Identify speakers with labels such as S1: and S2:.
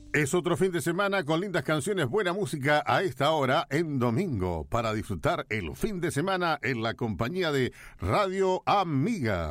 S1: Es otro fin de semana con lindas canciones, buena música a esta hora en domingo para disfrutar el fin de semana en la compañía de Radio Amiga.